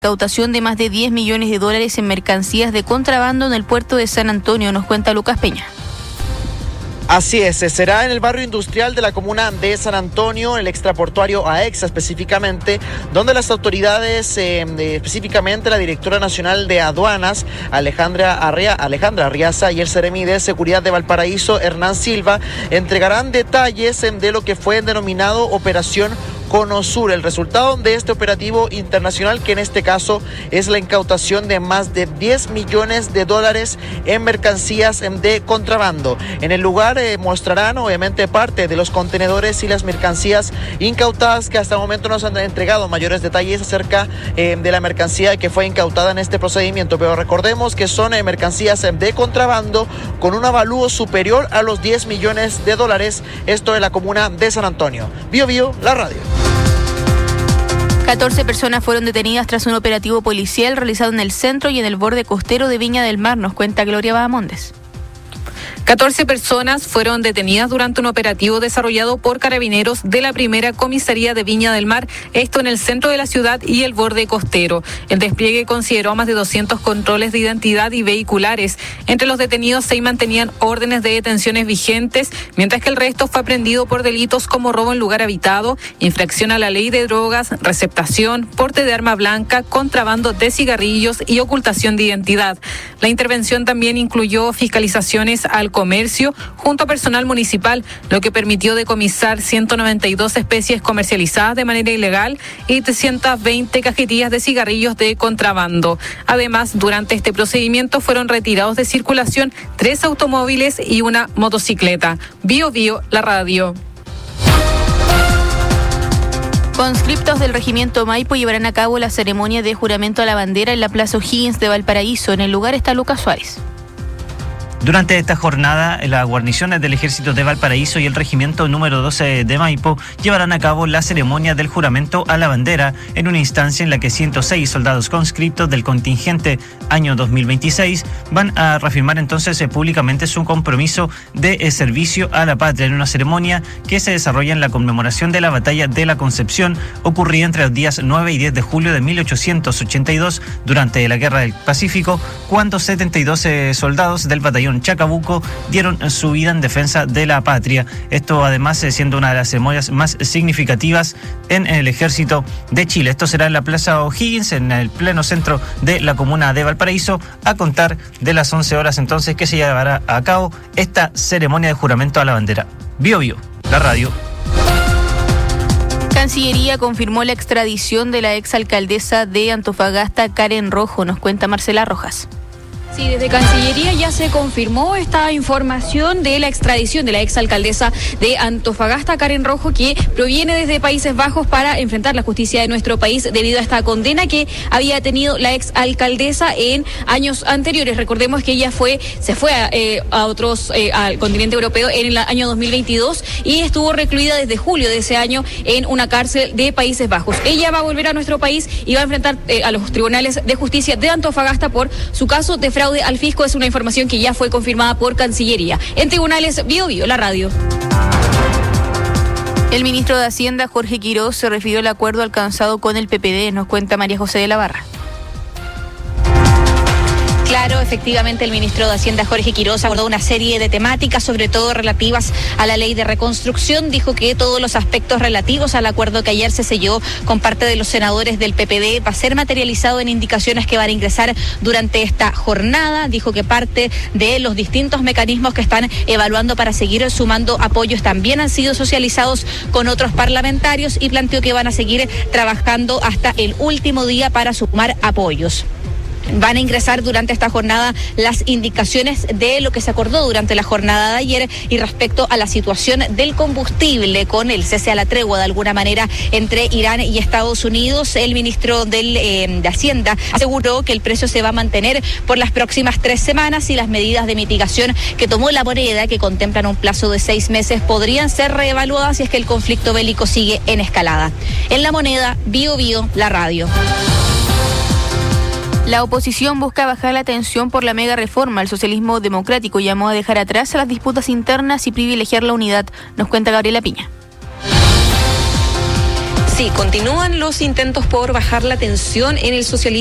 incautación de más de 10 millones de dólares en mercancías de contrabando en el puerto de San Antonio, nos cuenta Lucas Peña. Así es, será en el barrio industrial de la comuna de San Antonio, el extraportuario AEXA específicamente, donde las autoridades, específicamente la directora nacional de aduanas, Alejandra Arriaza, y el seremi de seguridad de Valparaíso, Hernán Silva, entregarán detalles de lo que fue denominado Operación Cono Sur, el resultado de este operativo internacional, que en este caso es la incautación de más de 10 millones de dólares en mercancías de contrabando. En el lugar mostrarán obviamente parte de los contenedores y las mercancías incautadas, que hasta el momento nos han entregado mayores detalles acerca de la mercancía que fue incautada en este procedimiento, pero recordemos que son mercancías de contrabando con un avalúo superior a los 10 millones de dólares, esto en la comuna de San Antonio. Bio Bio, la radio. 14 personas fueron detenidas tras un operativo policial realizado en el centro y en el borde costero de Viña del Mar, nos cuenta Gloria Bahamondes. 14 personas fueron detenidas durante un operativo desarrollado por carabineros de la primera comisaría de Viña del Mar, esto en el centro de la ciudad y el borde costero. El despliegue consideró más de 200 controles de identidad y vehiculares. Entre los detenidos se mantenían órdenes de detenciones vigentes, mientras que el resto fue aprehendido por delitos como robo en lugar habitado, infracción a la ley de drogas, receptación, porte de arma blanca, contrabando de cigarrillos y ocultación de identidad. La intervención también incluyó fiscalizaciones al comercio junto a personal municipal, lo que permitió decomisar 192 especies comercializadas de manera ilegal y 320 cajetillas de cigarrillos de contrabando. Además, durante este procedimiento fueron retirados de circulación 3 automóviles y una motocicleta. Bio Bio, la radio. Conscriptos del regimiento Maipo llevarán a cabo la ceremonia de juramento a la bandera en la Plaza O'Higgins de Valparaíso. En el lugar está Lucas Suárez. Durante esta jornada, las guarniciones del Ejército de Valparaíso y el Regimiento número 12 de Maipo llevarán a cabo la ceremonia del juramento a la bandera en una instancia en la que 106 soldados conscriptos del contingente año 2026 van a reafirmar entonces públicamente su compromiso de servicio a la patria en una ceremonia que se desarrolla en la conmemoración de la Batalla de la Concepción, ocurrida entre los días 9 y 10 de julio de 1882 durante la Guerra del Pacífico, cuando 72 soldados del batallón Chacabuco dieron su vida en defensa de la patria. Esto además siendo una de las ceremonias más significativas en el Ejército de Chile. Esto será en la Plaza O'Higgins, en el pleno centro de la comuna de Valparaíso, a contar de las 11 horas entonces que se llevará a cabo esta ceremonia de juramento a la bandera. Bio Bio, la radio. Cancillería confirmó la extradición de la exalcaldesa de Antofagasta, Karen Rojo, nos cuenta Marcela Rojas. Sí, desde Cancillería ya se confirmó esta información de la extradición de la exalcaldesa de Antofagasta, Karen Rojo, que proviene desde Países Bajos para enfrentar la justicia de nuestro país debido a esta condena que había tenido la exalcaldesa en años anteriores. Recordemos que ella se fue al continente europeo en el año 2022 y estuvo recluida desde julio de ese año en una cárcel de Países Bajos. Ella va a volver a nuestro país y va a enfrentar a los tribunales de justicia de Antofagasta por su caso de fraude al fisco. Es una información que ya fue confirmada por Cancillería. En tribunales, Bio Bio, la radio. El ministro de Hacienda, Jorge Quiroz, se refirió al acuerdo alcanzado con el PPD, nos cuenta María José de la Barra. Claro, efectivamente el ministro de Hacienda, Jorge Quiroz, abordó una serie de temáticas, sobre todo relativas a la ley de reconstrucción. Dijo que todos los aspectos relativos al acuerdo que ayer se selló con parte de los senadores del PPD va a ser materializado en indicaciones que van a ingresar durante esta jornada. Dijo que parte de los distintos mecanismos que están evaluando para seguir sumando apoyos también han sido socializados con otros parlamentarios y planteó que van a seguir trabajando hasta el último día para sumar apoyos. Van a ingresar durante esta jornada las indicaciones de lo que se acordó durante la jornada de ayer y respecto a la situación del combustible con el cese a la tregua de alguna manera entre Irán y Estados Unidos. El ministro de Hacienda aseguró que el precio se va a mantener por las próximas 3 semanas y las medidas de mitigación que tomó la moneda, que contemplan un plazo de 6 meses, podrían ser reevaluadas si es que el conflicto bélico sigue en escalada. En la moneda, Bio Bio, la radio. La oposición busca bajar la tensión por la mega reforma. El socialismo democrático llamó a dejar atrás a las disputas internas y privilegiar la unidad. Nos cuenta Gabriela Piña. Sí, continúan los intentos por bajar la tensión en el socialismo